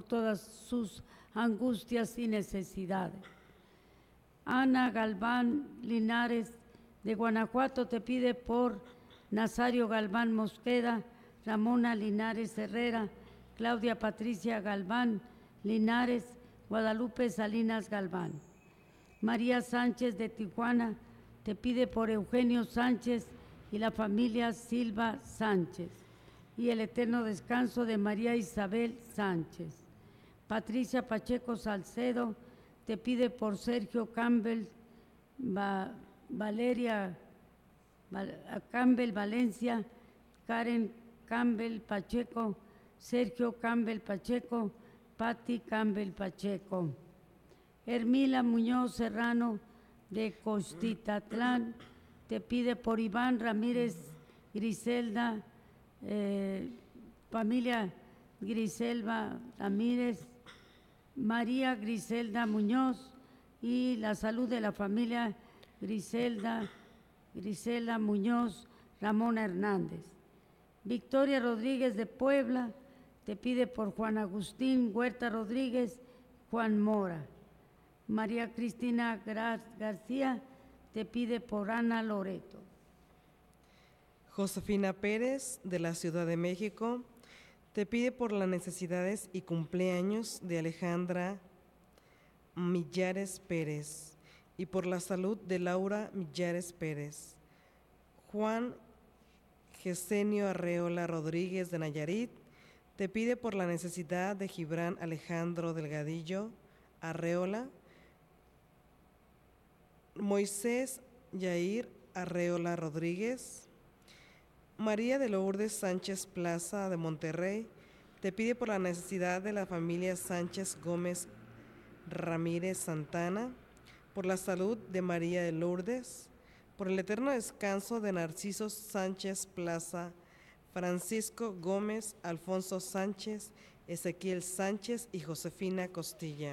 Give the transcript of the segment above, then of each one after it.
todas sus angustias y necesidades. Ana Galván Linares de Guanajuato te pide por Nazario Galván Mosqueda, Ramona Linares Herrera, Claudia Patricia Galván Linares, Guadalupe Salinas Galván. María Sánchez de Tijuana te pide por Eugenio Sánchez y la familia Silva Sánchez y el eterno descanso de María Isabel Sánchez. Patricia Pacheco Salcedo te pide por Sergio Campbell, Valeria Campbell Valencia, Karen Campbell Pacheco, Sergio Campbell Pacheco, Patti Campbell Pacheco. Hermila Muñoz Serrano de Costitatlán te pide por Iván Ramírez Griselda, familia Griselda Ramírez, María Griselda Muñoz y la salud de la familia Griselda Muñoz, Ramona Hernández. Victoria Rodríguez de Puebla te pide por Juan Agustín Huerta Rodríguez, Juan Mora. María Cristina García te pide por Ana Loreto. Josefina Pérez de la Ciudad de México te pide por las necesidades y cumpleaños de Alejandra Millares Pérez y por la salud de Laura Millares Pérez. Juan Gesenio Arreola Rodríguez de Nayarit te pide por la necesidad de Gibran Alejandro Delgadillo Arreola, Moisés Yair Arreola Rodríguez. María de Lourdes Sánchez Plaza de Monterrey te pide por la necesidad de la familia Sánchez Gómez Ramírez Santana, por la salud de María de Lourdes, por el eterno descanso de Narciso Sánchez Plaza, Francisco Gómez, Alfonso Sánchez, Ezequiel Sánchez y Josefina Costilla.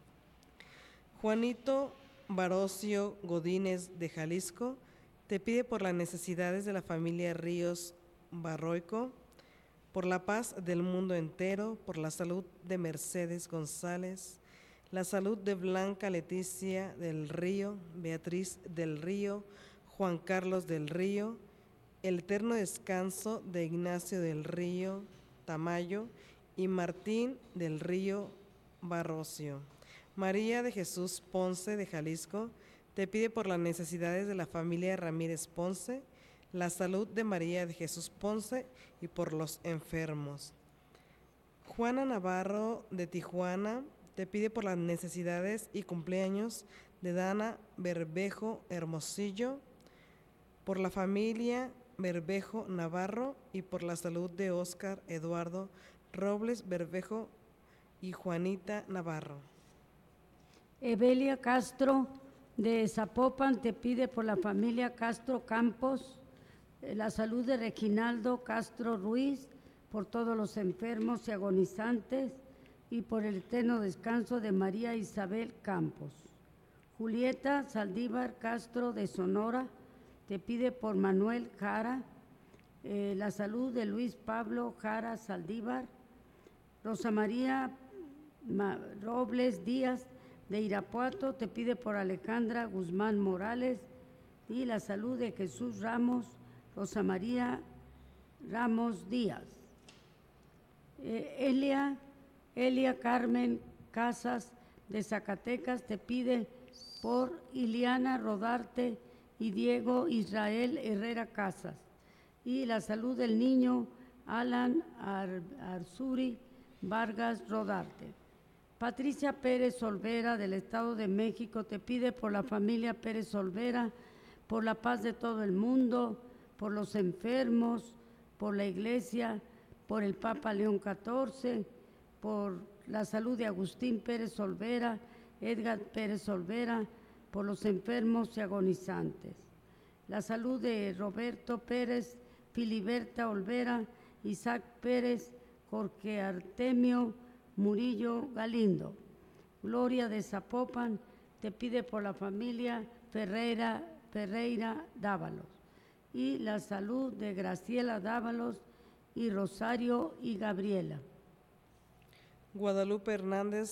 Juanito Barocio Godínez de Jalisco te pide por las necesidades de la familia Ríos Barroico, por la paz del mundo entero, por la salud de Mercedes González, la salud de Blanca Leticia del Río, Beatriz del Río, Juan Carlos del Río, el eterno descanso de Ignacio del Río Tamayo y Martín del Río Barrocio. María de Jesús Ponce de Jalisco te pide por las necesidades de la familia Ramírez Ponce, la salud de María de Jesús Ponce y por los enfermos. Juana Navarro de Tijuana te pide por las necesidades y cumpleaños de Dana Berbejo Hermosillo, por la familia Berbejo Navarro y por la salud de Óscar Eduardo Robles Berbejo y Juanita Navarro. Evelia Castro de Zapopan te pide por la familia Castro Campos, la salud de Reginaldo Castro Ruiz, por todos los enfermos y agonizantes y por el eterno descanso de María Isabel Campos. Julieta Saldívar Castro de Sonora te pide por Manuel Jara, la salud de Luis Pablo Jara Saldívar. Rosa María Robles Díaz de Irapuato te pide por Alejandra Guzmán Morales y la salud de Jesús Ramos, Rosa María Ramos Díaz. Elia Carmen Casas de Zacatecas te pide por Iliana Rodarte y Diego Israel Herrera Casas y la salud del niño Alan Arzuri Vargas Rodarte. Patricia Pérez Olvera del Estado de México te pide por la familia Pérez Olvera, por la paz de todo el mundo, por los enfermos, por la Iglesia, por el Papa León XIV, por la salud de Agustín Pérez Olvera, Edgar Pérez Olvera, por los enfermos y agonizantes. La salud de Roberto Pérez, Filiberta Olvera, Isaac Pérez, Jorge Artemio Murillo Galindo. Gloria de Zapopan te pide por la familia Ferreira Dávalos y la salud de Graciela Dávalos y Rosario y Gabriela. Guadalupe Hernández